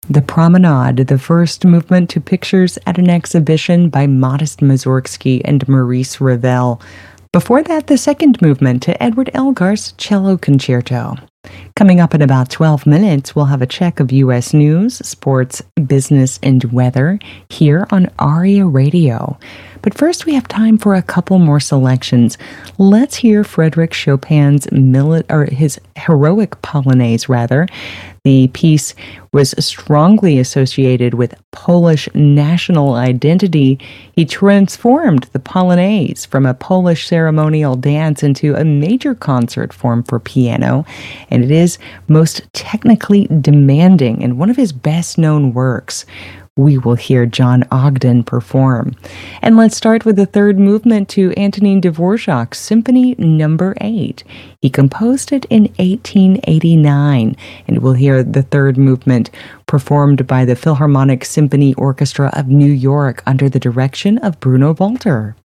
The Promenade, the first movement to pictures at an exhibition by Modest Mussorgsky and Maurice Ravel. Before that, the second movement to Edward Elgar's Cello Concerto. Coming up in about 12 minutes, we'll have a check of U.S. news, sports, business, and weather here on ARIA Radio. But first, we have time for a couple more selections. Let's hear Frédéric Chopin's his heroic Polonaise, rather. The piece was strongly associated with Polish national identity. He transformed the Polonaise from a Polish ceremonial dance into a major concert form for piano, and it is most technically demanding and one of his best-known works. We will hear John Ogden perform. And let's start with the third movement to Antonin Dvorak's Symphony No. 8. He composed it in 1889, and we'll hear the third movement performed by the Philharmonic Symphony Orchestra of New York under the direction of Bruno Walter.